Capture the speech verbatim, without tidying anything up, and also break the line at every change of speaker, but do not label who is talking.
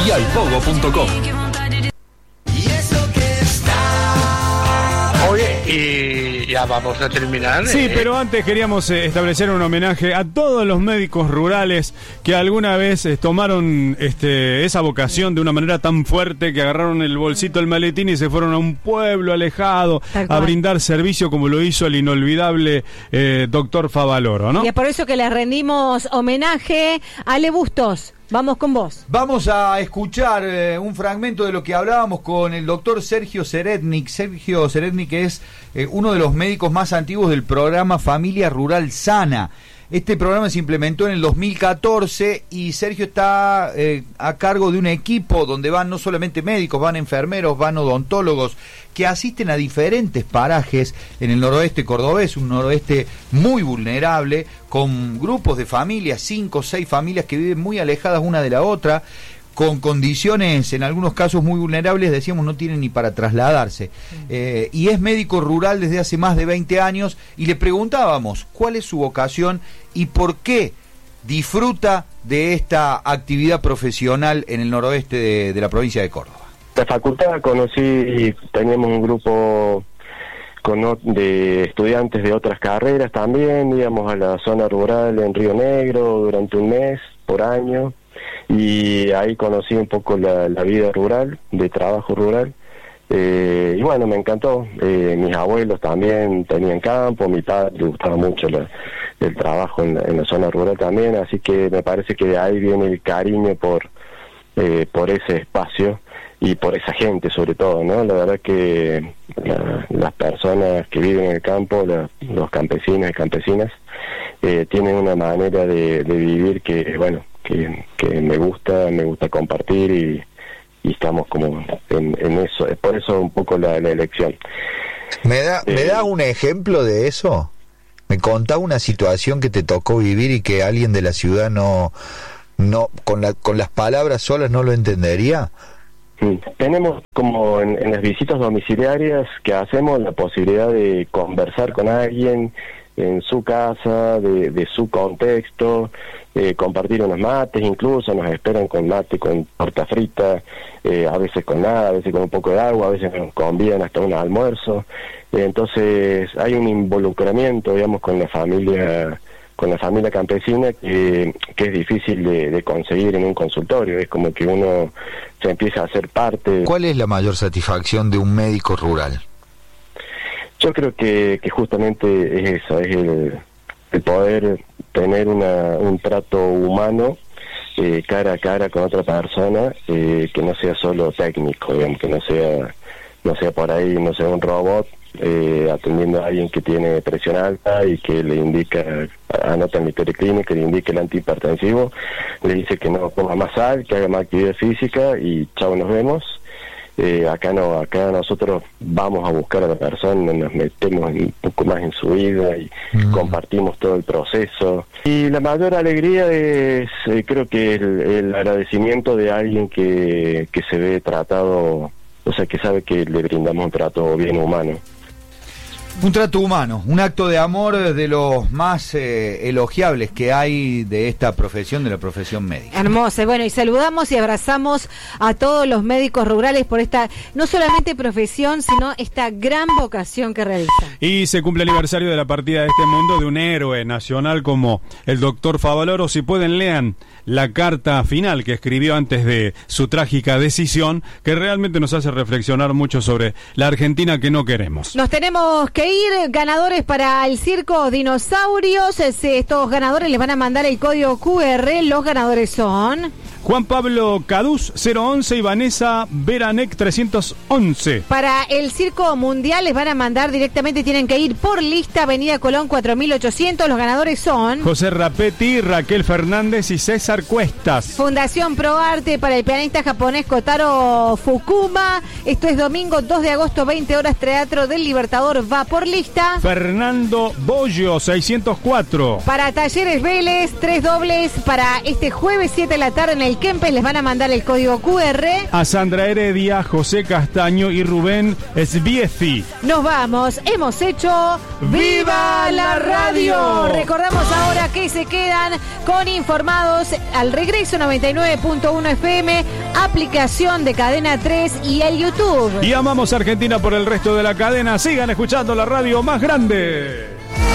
y alpogo punto com.
Oye, y ya vamos a terminar.
Sí,
¿eh?
pero antes queríamos eh, establecer un homenaje a todos los médicos rurales que alguna vez eh, tomaron este, esa vocación de una manera tan fuerte que agarraron el bolsito del maletín y se fueron a un pueblo alejado a brindar servicio como lo hizo el inolvidable eh, doctor Favaloro, ¿no?
Y es por eso que le rendimos homenaje a Ale Bustos. Vamos con vos.
Vamos a escuchar eh, un fragmento de lo que hablábamos con el doctor Sergio Serednik. Sergio Serednik es eh, uno de los médicos más antiguos del programa Familia Rural Sana. Este programa se implementó en el dos mil catorce y Sergio está eh, a cargo de un equipo donde van no solamente médicos, van enfermeros, van odontólogos que asisten a diferentes parajes en el noroeste cordobés, un noroeste muy vulnerable, con grupos de familias, cinco o seis familias que viven muy alejadas una de la otra, con condiciones en algunos casos muy vulnerables, decíamos no tienen ni para trasladarse. Eh, y es médico rural desde hace más de veinte años y le preguntábamos cuál es su vocación y por qué disfruta de esta actividad profesional en el noroeste de, de la provincia de Córdoba.
La facultad conocí, teníamos un grupo con, de estudiantes de otras carreras también, íbamos a la zona rural en Río Negro durante un mes por año y ahí conocí un poco la, la vida rural, de trabajo rural, eh, y bueno, me encantó. Eh, mis abuelos también tenían campo, mi padre le gustaba mucho la, el trabajo en la, en la zona rural también, así que me parece que de ahí viene el cariño por, eh, por ese espacio y por esa gente sobre todo, ¿no? La verdad que la, las personas que viven en el campo, la, los campesinos y campesinas, eh, tienen una manera de, de vivir que, bueno, que, que me gusta, me gusta compartir y, y estamos como en, en eso, es por eso un poco la, la elección.
¿Me da, eh, ¿Me da un ejemplo de eso? ¿Me contás una situación que te tocó vivir y que alguien de la ciudad no, no con, la, con las palabras solas no lo entendería?
Tenemos como en, en las visitas domiciliarias que hacemos la posibilidad de conversar con alguien en su casa, de, de su contexto, eh, compartir unos mates, incluso nos esperan con mate, con torta frita, eh, a veces con nada, a veces con un poco de agua, a veces nos convidan hasta un almuerzo. Eh, entonces hay un involucramiento, digamos, con la familia con la familia campesina que, que es difícil de, de conseguir en un consultorio. Es como que uno se empieza a hacer parte.
¿Cuál es la mayor satisfacción de un médico rural?
Yo creo que, que justamente es eso, es el, el poder tener una, un trato humano eh, cara a cara con otra persona, eh, que no sea solo técnico, digamos, que no sea, no sea por ahí, no sea un robot, Eh, atendiendo a alguien que tiene presión alta y que le indica, anota en la historia clínica, le indica el antihipertensivo, le dice que no coma más sal, que haga más actividad física y chao, nos vemos. Eh, acá no, acá nosotros vamos a buscar a la persona, nos metemos un poco más en su vida y mm. compartimos todo el proceso. Y la mayor alegría es, eh, creo que el, el agradecimiento de alguien que, que se ve tratado, o sea, que sabe que le brindamos un trato bien humano.
Un trato humano, un acto de amor de los más eh, elogiables que hay de esta profesión, de la profesión médica.
Hermoso, bueno, y saludamos y abrazamos a todos los médicos rurales por esta, no solamente profesión, sino esta gran vocación que realizan.
Y se cumple el aniversario de la partida de este mundo de un héroe nacional como el doctor Favaloro. Si pueden, lean la carta final que escribió antes de su trágica decisión, que realmente nos hace reflexionar mucho sobre la Argentina que no queremos.
Nos tenemos que ir, ganadores para el circo Dinosaurios. Estos ganadores les van a mandar el código Q R. Los ganadores son
Juan Pablo Caduz cero once y Vanessa Beranec trescientos once.
Para el circo mundial les van a mandar directamente, tienen que ir por lista, Avenida Colón cuatro mil ochocientos. Los ganadores son
José Rapetti, Raquel Fernández y César Cuestas.
Fundación ProArte para el pianista japonés Kotaro Fukuma. Esto es domingo dos de agosto, veinte horas, Teatro del Libertador. Va por lista
Fernando Bollo seiscientos cuatro.
Para Talleres Vélez, tres dobles para este jueves siete de la tarde en el Kempes les van a mandar el código cu erre.
A Sandra Heredia, José Castaño y Rubén Sbiezi.
Nos vamos, hemos hecho ¡Viva la Radio! Recordamos ahora que se quedan con Informados al regreso noventa y nueve punto uno F M, aplicación de Cadena tres y el YouTube.
Y amamos a Argentina por el resto de la cadena. Sigan escuchando la radio más grande.